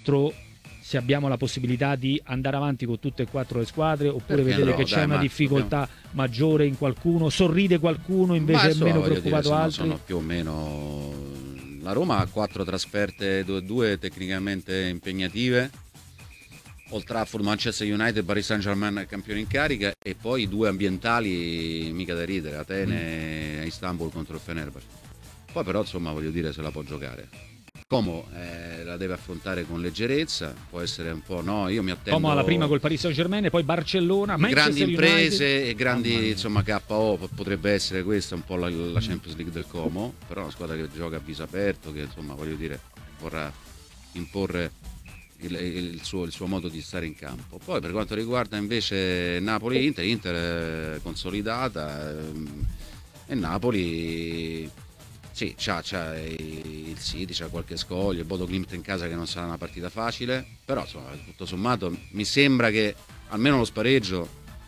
4, se abbiamo la possibilità di andare avanti con tutte e 4 le squadre, oppure Perché vedete no? che c'è Dai, una Max, difficoltà maggiore in qualcuno, sorride qualcuno, invece è meno preoccupato altri? Sono più o meno. La Roma ha 4 trasferte, due tecnicamente impegnative. Old Trafford, Manchester United, Paris Saint-Germain campione in carica, e poi 2 ambientali mica da ridere, Atene e Istanbul contro il Fenerbahce. Poi però insomma voglio dire, se la può giocare. Como la deve affrontare con leggerezza, può essere un po', no, io mi attendo Como alla prima col Paris Saint-Germain e poi Barcellona, grandi Manchester imprese United. e grandi insomma KO, potrebbe essere questa un po' la Champions League del Como, però è una squadra che gioca a viso aperto, che insomma voglio dire vorrà imporre il suo modo di stare in campo. Poi per quanto riguarda invece Napoli Inter consolidata, e Napoli sì, c'ha il City, c'ha qualche scoglio, il Bodo Glimt in casa che non sarà una partita facile, però insomma tutto sommato mi sembra che almeno lo spareggio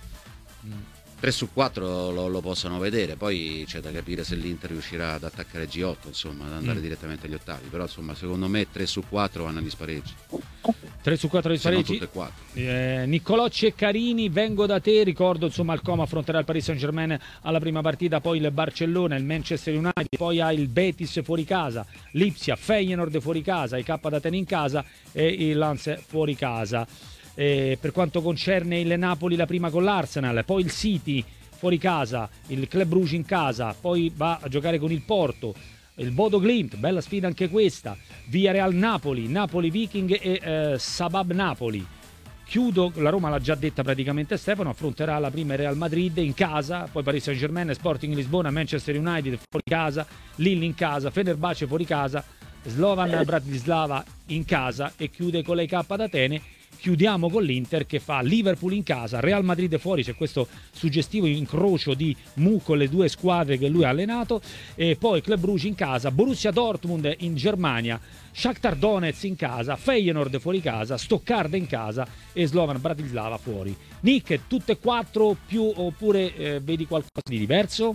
3 su 4 lo possano vedere. Poi c'è da capire se l'Inter riuscirà ad attaccare G8, insomma, ad andare direttamente agli ottavi, però insomma secondo me 3 su 4 vanno agli spareggi. 3 su 4 di spareggi. Tutte e 4. Niccolò Ceccarini, vengo da te, ricordo insomma il Como affronterà il Paris Saint-Germain alla prima partita, poi il Barcellona, il Manchester United, poi ha il Betis fuori casa, l'Ipsia, Feyenoord fuori casa, i K d'Atene in casa e il Lens fuori casa. Per quanto concerne il Napoli, la prima con l'Arsenal, poi il City fuori casa, il Club Brugge in casa, poi va a giocare con il Porto, il Bodo Glimt, bella sfida anche questa, Villarreal Napoli, Napoli Viking e Sabab Napoli. Chiudo, la Roma l'ha già detta praticamente Stefano, affronterà la prima Real Madrid in casa, poi Paris Saint-Germain, Sporting Lisbona, Manchester United fuori casa, Lille in casa, Fenerbahce fuori casa, Slovan Bratislava in casa e chiude con le K d'Atene. Chiudiamo con l'Inter che fa Liverpool in casa, Real Madrid fuori, c'è questo suggestivo incrocio di Mu con le 2 squadre che lui ha allenato, e poi Club Brugge in casa, Borussia Dortmund in Germania, Shakhtar Donetsk in casa, Feyenoord fuori casa, Stoccarda in casa e Slovan Bratislava fuori. Nick, tutte e 4 più oppure vedi qualcosa di diverso?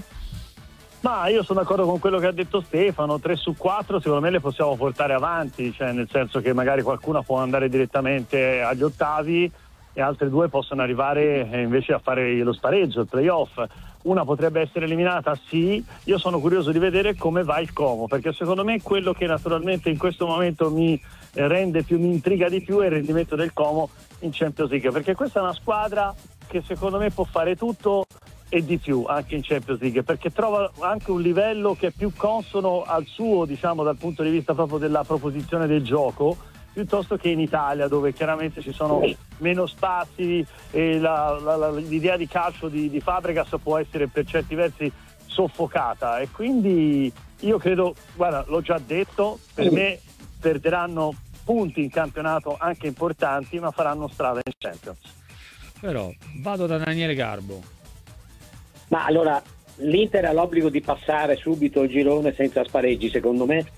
Ma io sono d'accordo con quello che ha detto Stefano, 3 su 4 secondo me le possiamo portare avanti, cioè nel senso che magari qualcuna può andare direttamente agli ottavi e altre 2 possono arrivare invece a fare lo spareggio, il playoff. Una potrebbe essere eliminata, sì, io sono curioso di vedere come va il Como, perché secondo me quello che naturalmente in questo momento mi intriga di più è il rendimento del Como in Champions League, perché questa è una squadra che secondo me può fare tutto e di più anche in Champions League, perché trova anche un livello che è più consono al suo, diciamo, dal punto di vista proprio della proposizione del gioco, piuttosto che in Italia, dove chiaramente ci sono meno spazi e l'idea di calcio di Fabregas può essere per certi versi soffocata, e quindi io credo, guarda, l'ho già detto, per me perderanno punti in campionato anche importanti, ma faranno strada in Champions. Però vado da Daniele Garbo. Ma allora l'Inter ha l'obbligo di passare subito il girone senza spareggi, secondo me,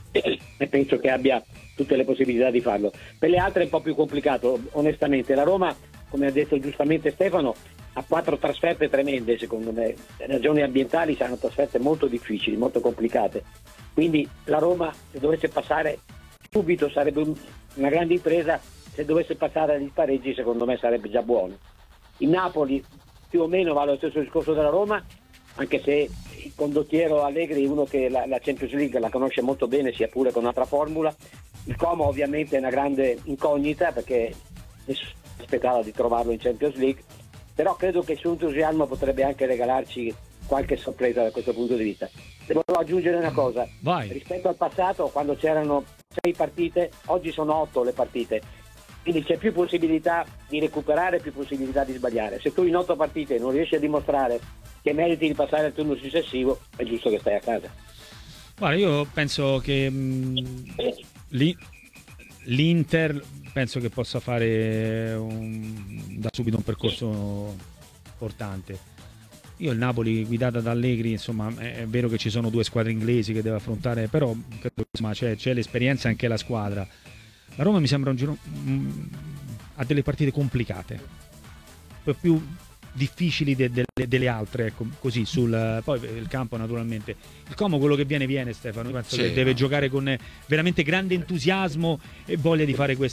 e penso che abbia tutte le possibilità di farlo. Per le altre è un po' più complicato, onestamente. La Roma, come ha detto giustamente Stefano, ha 4 trasferte tremende, secondo me. Le ragioni ambientali saranno trasferte molto difficili, molto complicate. Quindi la Roma, se dovesse passare subito, sarebbe una grande impresa. Se dovesse passare agli spareggi, secondo me sarebbe già buono. Il Napoli più o meno va lo stesso discorso della Roma, anche se il condottiero Allegri è uno che la Champions League la conosce molto bene, sia pure con un'altra formula. Il Como ovviamente è una grande incognita, perché nessuno aspettava di trovarlo in Champions League, però credo che il suo entusiasmo potrebbe anche regalarci qualche sorpresa da questo punto di vista. Devo aggiungere una cosa. Vai. Rispetto al passato, quando c'erano 6 partite, oggi sono 8 le partite. Quindi c'è più possibilità di recuperare, più possibilità di sbagliare. Se tu in 8 partite non riesci a dimostrare che meriti di passare al turno successivo, è giusto che stai a casa. Guarda, io penso che l'Inter penso che possa fare da subito un percorso importante. Io il Napoli guidata da Allegri, insomma, è vero che ci sono 2 squadre inglesi che deve affrontare, però insomma, c'è l'esperienza anche la squadra. La Roma mi sembra un giro ha delle partite complicate, più difficili delle altre, ecco, così poi il campo naturalmente. Il Como quello che viene Stefano, io penso che deve giocare con veramente grande entusiasmo e voglia di fare